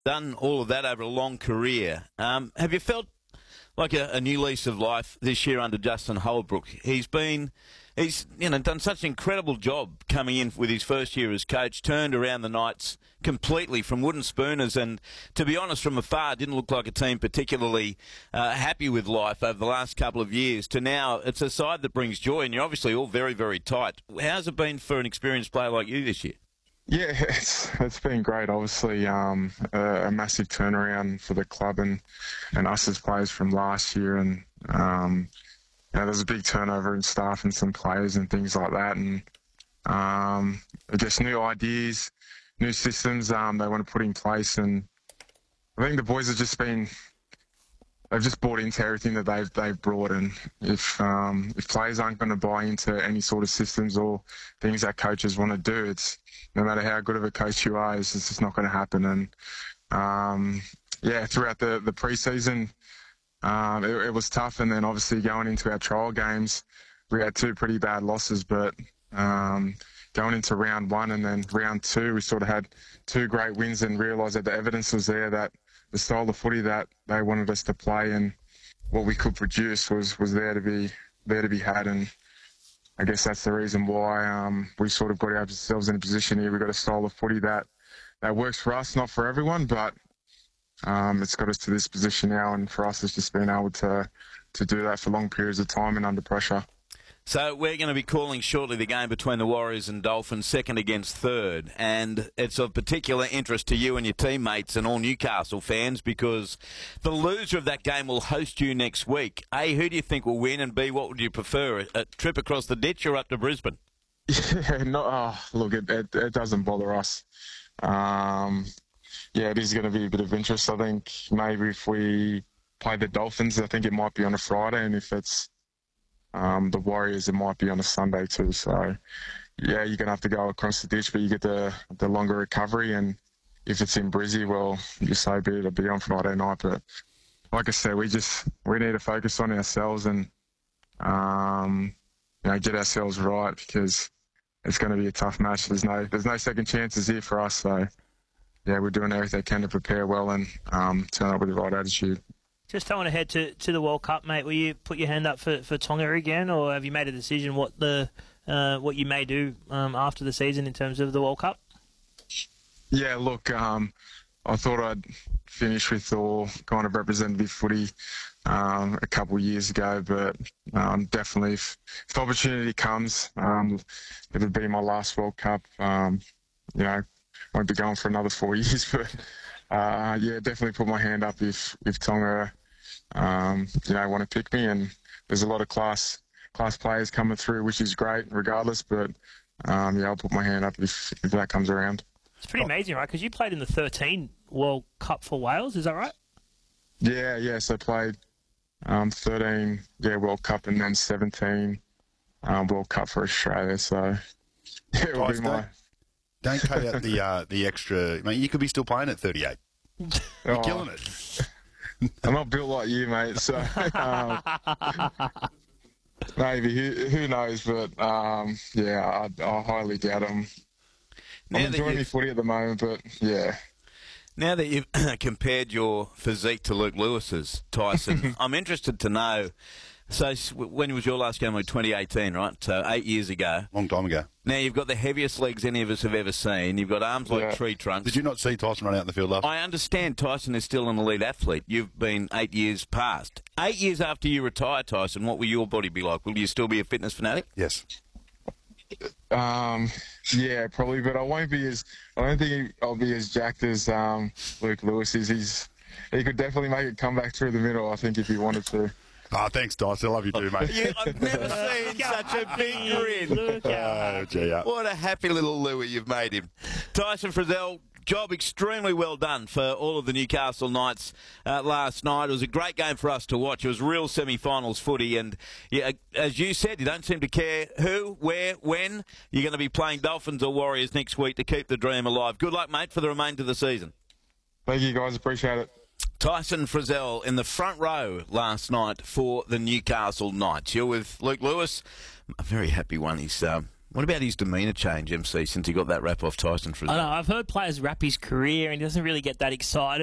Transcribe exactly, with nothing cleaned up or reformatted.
done all of that over a long career. Um, have you felt like a, a new lease of life this year under Justin Holbrook? He's been, he's you know done such an incredible job coming in with his first year as coach, turned around the Knights completely from wooden spooners, and to be honest, from afar, didn't look like a team particularly uh, happy with life over the last couple of years, to now it's a side that brings joy, and you're obviously all very, very tight. How's it been for an experienced player like you this year? Yeah, it's it's been great. Obviously, um, a, a massive turnaround for the club and, and us as players from last year. And um, you know, there's a big turnover in staff and some players and things like that. And um, I guess new ideas, new systems um, they want to put in place. And I think the boys have just been they've just bought into everything that they've they've brought. And if um, if players aren't going to buy into any sort of systems or things that coaches want to do, it's no matter how good of a coach you are, it's just not going to happen. And um, yeah, throughout the the preseason, um, it, it was tough. And then obviously going into our trial games, we had two pretty bad losses. But um, going into round one and then round two, we sort of had two great wins and realised that the evidence was there that the style of footy that they wanted us to play and what we could produce was was there to be there to be had. And I guess that's the reason why um, we sort of got ourselves in a position here. We've got a style of footy that, that works for us, not for everyone, but um, it's got us to this position now, and for us it's just been able to, to do that for long periods of time and under pressure. So we're going to be calling shortly the game between the Warriors and Dolphins, second against third, and it's of particular interest to you and your teammates and all Newcastle fans because the loser of that game will host you next week. A, who do you think will win, and B, what would you prefer, a, a trip across the ditch or up to Brisbane? Yeah, no, oh, look, it, it, it doesn't bother us. Um, yeah, it is going to be a bit of interest. I think maybe if we play the Dolphins, I think it might be on a Friday, and if it's Um, the Warriors, it might be on a Sunday too. So, yeah, you're going to have to go across the ditch, but you get the the longer recovery. And if it's in Brizzy, well, you so be it, it'll be on Friday night. But like I said, we just we need to focus on ourselves and um, you know, get ourselves right because it's going to be a tough match. There's no there's no second chances here for us. So, yeah, we're doing everything we can to prepare well and um, turn up with the right attitude. Just trying to head to, to the World Cup, mate. Will you put your hand up for, for Tonga again, or have you made a decision what the uh, what you may do um, after the season in terms of the World Cup? Yeah, look, um, I thought I'd finish with all kind of representative footy um, a couple of years ago, but um, definitely if, if the opportunity comes, um, it'll be my last World Cup. Um, you know, I won't be going for another four years, but uh, yeah, definitely put my hand up if if Tonga. Um, you know, want to pick me, and there's a lot of class class players coming through, which is great regardless, but um, yeah, I'll put my hand up if, if that comes around. It's pretty amazing, right? Because you played in the thirteen World Cup for Wales, is that right? Yeah, yeah, so I played um, thirteen yeah, World Cup and then seventeen um, World Cup for Australia, so yeah, it will be my... Don't cut out the, uh, the extra... I mean, you could be still playing at thirty-eight. You're oh. killing it. I'm not built like you, mate, so um, maybe, who, who knows, but um, yeah, I, I highly doubt I'm, I'm enjoying my footy at the moment, but yeah. Now that you've compared your physique to Luke Lewis's, Tyson, I'm interested to know, so when was your last game? Like twenty eighteen, right? So eight years ago. Long time ago. Now you've got the heaviest legs any of us have ever seen. You've got arms like yeah. tree trunks. Did you not see Tyson run out in the field last? I understand Tyson is still an elite athlete. You've been eight years past. Eight years after you retire, Tyson, what will your body be like? Will you still be a fitness fanatic? Yes. Um, yeah, probably, but I won't be as. I don't think I'll be as jacked as um, Luke Lewis is. He's he could definitely make a comeback through the middle, I think, if he wanted to. Oh, thanks, Tyson. I love you too, mate. You, I've never seen such a big grin. Oh, gee, yeah. What a happy little Louie you've made him. Tyson Frizell, job extremely well done for all of the Newcastle Knights uh, last night. It was a great game for us to watch. It was real semi-finals footy, and yeah, as you said, you don't seem to care who, where, when. You're going to be playing Dolphins or Warriors next week to keep the dream alive. Good luck, mate, for the remainder of the season. Thank you, guys. Appreciate it. Tyson Frizell in the front row last night for the Newcastle Knights. You're with Luke Lewis. A very happy one. He's... Um, What about his demeanour change, M C, since he got that rap off Tyson? For I know, I've heard players rap his career and he doesn't really get that excited.